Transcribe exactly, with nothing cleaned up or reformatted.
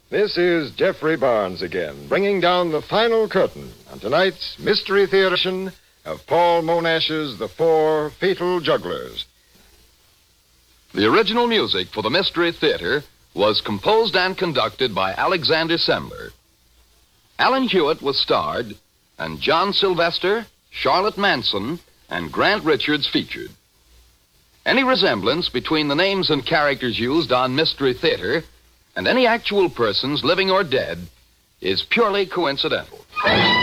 This is Jeffrey Barnes again, bringing down the final curtain on tonight's Mystery Theater edition of Paul Monash's The Four Fatal Jugglers. The original music for the Mystery Theater was composed and conducted by Alexander Semmler. Alan Hewitt was starred, and John Sylvester, Charlotte Manson, and Grant Richards featured. Any resemblance between the names and characters used on Mystery Theater and any actual persons, living or dead, is purely coincidental.